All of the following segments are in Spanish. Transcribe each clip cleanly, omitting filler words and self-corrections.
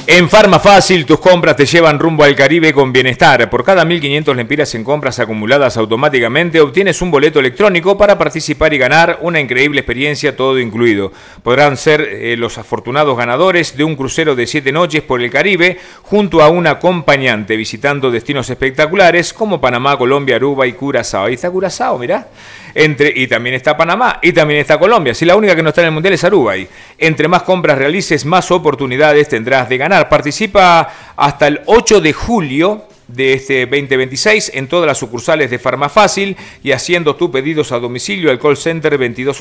En Farmafácil, tus compras te llevan rumbo al Caribe con bienestar. Por cada 1.500 lempiras en compras acumuladas automáticamente, obtienes un boleto electrónico para participar y ganar una increíble experiencia, todo incluido. Podrán ser los afortunados ganadores de un crucero de 7 noches por el Caribe, junto a un acompañante, visitando destinos espectaculares como Panamá, Colombia, Aruba y Curazao. Ahí está Curazao, mirá. Y también está Panamá, y también está Colombia. Si la única que no está en el Mundial es Aruba. Entre más compras realices, más oportunidades tendrás de ganar. Participa hasta el 8 de julio de este 2026 en todas las sucursales de Farmafácil y haciendo tus pedidos a domicilio al call center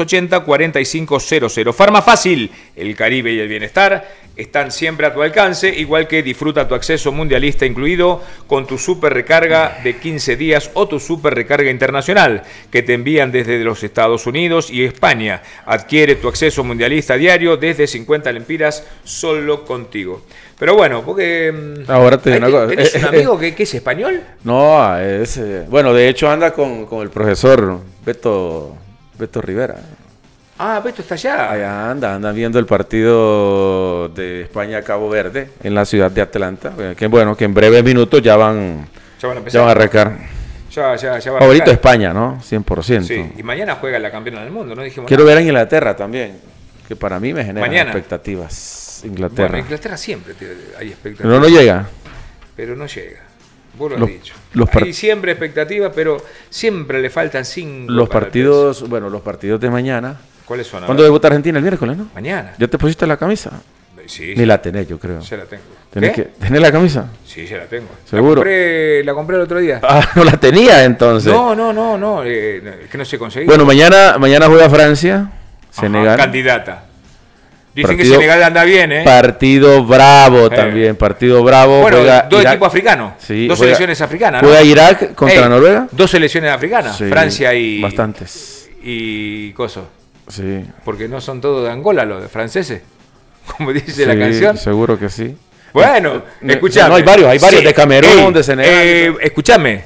2280-4500. Farmafácil, el Caribe y el bienestar están siempre a tu alcance, igual que disfruta tu acceso mundialista incluido con tu super recarga de 15 días o tu super recarga internacional que te envían desde los Estados Unidos y España. Adquiere tu acceso mundialista diario desde 50 lempiras solo contigo. Pero bueno, porque... Ahora te digo una cosa. ¿Tenés un amigo que es español? No, es... bueno, de hecho anda con el profesor Beto Rivera. Ah, Beto está allá. Allá anda viendo el partido de España-Cabo Verde en la ciudad de Atlanta. Que bueno, que en breves minutos ya van a arrancar. Ya va favorito España, ¿no? 100%. Sí, y mañana juega la campeona del mundo, ¿no? Dijimos Quiero ver en Inglaterra también, que para mí me genera expectativas. Inglaterra. Bueno, Inglaterra siempre hay expectativas. Pero no llega. Pero no llega. Vos lo has dicho. Hay siempre expectativas, pero siempre le faltan 5. Los partidos de mañana. ¿Cuáles son? ¿Cuándo debuta Argentina? El miércoles, ¿no? Mañana. ¿Ya te pusiste la camisa? Sí. Ni la tenés, yo creo. Se la tengo. ¿Tenés la camisa? Sí, se la tengo. ¿Seguro? La compré el otro día. Ah, no la tenía entonces. No. Es que no se conseguía. Bueno, mañana juega Francia, Senegal. Candidata. Dicen que Senegal anda bien, ¿eh? Partido bravo también, partido bravo. Bueno, dos equipos africanos, sí, dos selecciones africanas, ¿no? Juega Irak contra Noruega. Dos selecciones africanas, sí, Francia y... Bastantes. Y Coso. Sí. Porque no son todos de Angola los de franceses, como dice la canción. Seguro que sí. Bueno, escuchame. No, hay varios de Camerún, de Senegal. Escuchame.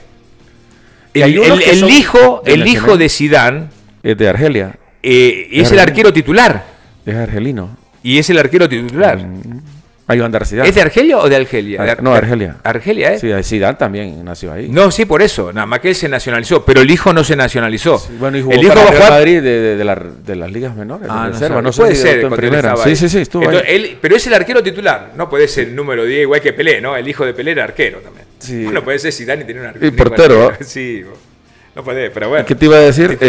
El hijo de Zidane... Es de Argelia. Es el arquero titular. Es argelino. Y es el arquero titular. Ahí va a andar Zidane. ¿Es de Argelia o de Argelia? No, Argelia. ¿Argelia, eh? Sí, Zidane también nació ahí. No, sí, por eso. Nada más que él se nacionalizó, pero el hijo no se nacionalizó. Sí, bueno, y jugó el hijo para Real Madrid de las ligas menores. No puede ser. En primera. Sí, estuvo entonces, ahí. Pero es el arquero titular. No puede ser el número 10, igual que Pelé, ¿no? El hijo de Pelé era arquero también. Sí. Bueno, puede ser Zidane y tener un arquero. Y portero. Sí, no puede, pero bueno. ¿Qué te iba a decir?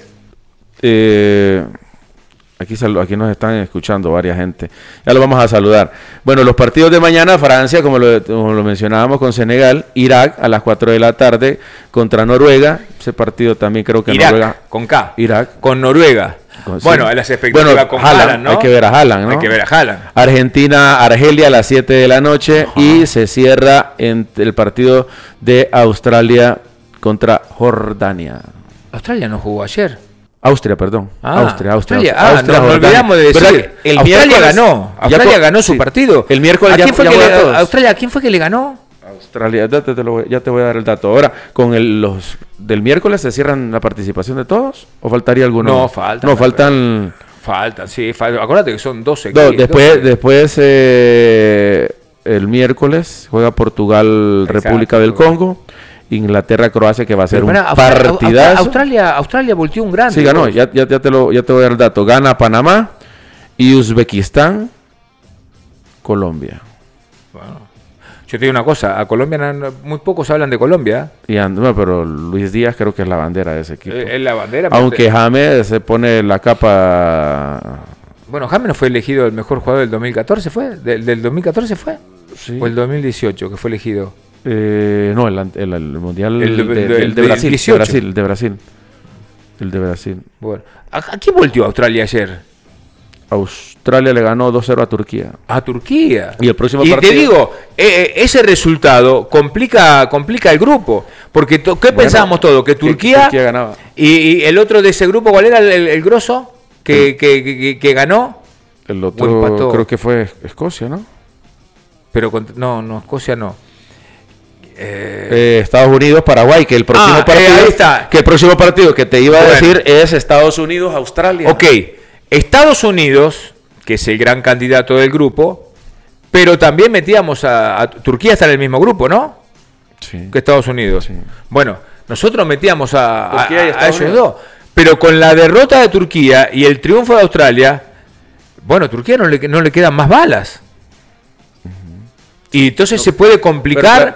Aquí nos están escuchando varias gente. Ya lo vamos a saludar. Bueno, los partidos de mañana, Francia, como lo mencionábamos, con Senegal, Irak a las 4 de la tarde contra Noruega. Ese partido también creo que Irak, Noruega. Con K. Irak. Con Noruega. Bueno, a las expectativas con Haaland, ¿no? Hay que ver a Haaland, ¿no? Hay que ver a Haaland. Argentina, Argelia a las 7 de la noche. Ajá. Y se cierra el partido de Australia contra Jordania. Australia no jugó ayer. Austria, perdón. Austria. No olvidamos de decir. Australia ganó su partido. El miércoles Australia, ¿a quién fue que le ganó? Australia, ya te voy a dar el dato. Ahora, con los del miércoles se cierran la participación de todos o faltaría alguno. No, faltan. No, faltan. Acuérdate que son 12 equipos. Después el miércoles juega Portugal, República del Congo. Inglaterra, Croacia, que va a ser un partidazo. Australia volteó un grande. Sí, ganó, ya te voy a dar el dato. Gana Panamá y Uzbekistán, Colombia. Bueno, yo te digo una cosa, a Colombia muy pocos hablan de Colombia. Pero Luis Díaz creo que es la bandera de ese equipo. Es la bandera. Aunque James se pone la capa... Bueno, James no fue elegido el mejor jugador del 2014, ¿fue? ¿Del 2014 fue? Sí. ¿O el 2018 que fue elegido? No, el mundial el de Brasil, 18. El de Brasil. Bueno, ¿a quién volteó Australia ayer? Australia le ganó 2-0 a Turquía. A Turquía. Y el próximo partido. Y te digo, ese resultado complica el grupo, porque ¿qué pensábamos todos? Que Turquía ganaba. Y el otro de ese grupo, ¿cuál era el grosso que ganó? El otro creo que fue Escocia, ¿no? Pero no, Escocia no. Estados Unidos, Paraguay, que el próximo partido ahí está. Que el próximo partido que te iba a decir es Estados Unidos, Australia. Ok, Estados Unidos, que es el gran candidato del grupo, Pero también metíamos a Turquía, está en el mismo grupo, ¿no? Sí. Que Estados Unidos. Sí. Bueno, nosotros metíamos a Turquía y Estados ellos Unidos. dos. Pero con la derrota de Turquía y el triunfo de Australia, bueno, a Turquía no le quedan más balas. Y entonces se puede complicar.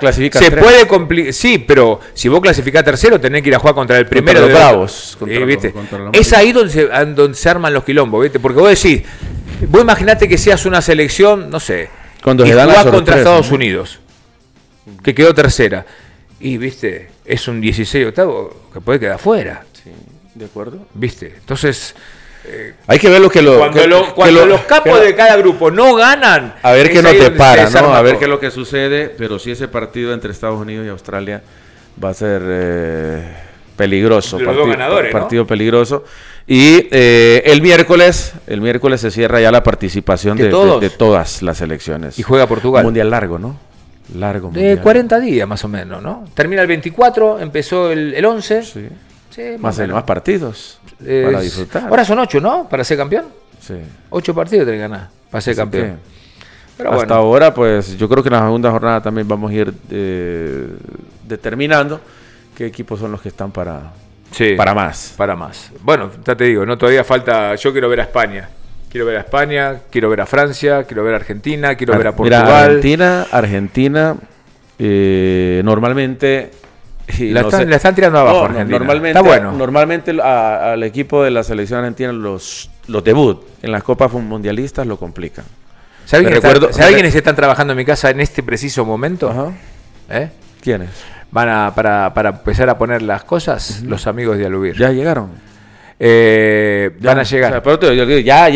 Sí, pero si vos clasificás tercero, tenés que ir a jugar contra el primero contra los de Bravos. ¿viste? Contra la es ahí donde se arman los quilombos, ¿viste? Porque vos decís, vos imaginate que seas una selección, no sé, Cuando y se dan jugás la contra sorpresa, Estados ¿no? Unidos, que quedó tercera. Y, ¿viste? Es un 16 octavo que puede quedar fuera. Sí, de acuerdo. ¿Viste? Entonces, Hay que ver lo que cuando los capos de cada grupo no ganan, a ver qué es no ahí te donde para, se desarma ¿no? A ver todo. qué es lo que sucede, pero sí ese partido entre Estados Unidos y Australia va a ser peligroso. Los dos ganadores, ¿no? Partido peligroso. Y el miércoles se cierra ya la participación de todas las selecciones. Y juega Portugal. Un mundial largo, ¿no? Largo De mundial. 40 días más o menos, ¿no? Termina el 24, empezó el 11. Sí. Sí, Más partidos para disfrutar. Ahora son 8, ¿no? Para ser campeón. Sí. 8 partidos tenés que ganar para ser Así campeón. que, Pero hasta bueno, ahora, pues yo creo que en la segunda jornada también vamos a ir determinando qué equipos son los que están para más. Para más. Bueno, ya te digo, no todavía falta. Yo quiero ver a España. Quiero ver a España, quiero ver a Francia, quiero ver a Argentina, quiero ver a Portugal. Mira, Argentina normalmente... La están tirando abajo, Argentina. Normalmente al equipo de la selección argentina los debut en las copas mundialistas lo complican. ¿Sabes quiénes están trabajando en mi casa en este preciso momento? Ajá. ¿Quiénes? Van para empezar a poner las cosas, los amigos de Alubir. ¿Ya llegaron? Van a llegar. O sea, pero ya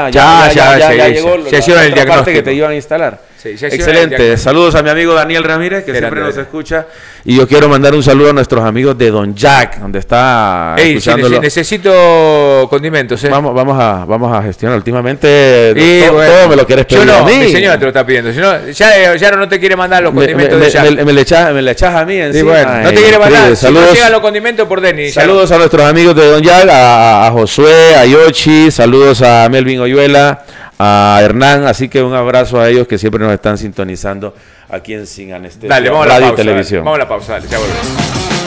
llegó se hicieron el diagnóstico. Parte que te iban a instalar. Sí, excelente. Saludos a mi amigo Daniel Ramírez, que siempre nos escucha. Y yo quiero mandar un saludo a nuestros amigos de Don Jack, donde está escuchándolo. Necesito condimentos. Vamos a gestionar. Últimamente todo me lo quieres pedir a mí. Mi señora te lo está pidiendo. Si no, ya no te quiere mandar los condimentos de Jack. Me le echas a mí encima. Sí, bueno, no te quiere mandar. Si no llegan los condimentos por Denis. Saludos a nuestros amigos de Don Jack, a Josué, a Yoshi, saludos a Melvin Oyuela, a Hernán, así que un abrazo a ellos que siempre nos están sintonizando aquí en Sin Anestesia. Dale, vamos Radio a la pausa, y Televisión. Vamos a la pausa, dale, ya volvemos.